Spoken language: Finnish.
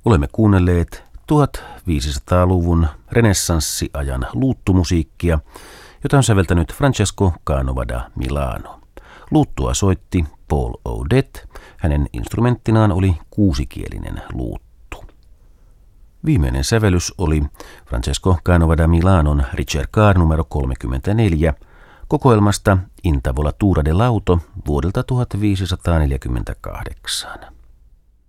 Olemme kuunnelleet 1500-luvun renessanssiajan luuttumusiikkia, jota on säveltänyt Francesco Canova da Milano. Luuttua soitti Paul Odette. Hänen instrumenttinaan oli kuusikielinen luuttu. Viimeinen sävellys oli Francesco Canova da Milanon Ricercar numero 34 kokoelmasta In Tavolatura dell'Auto vuodelta 1548.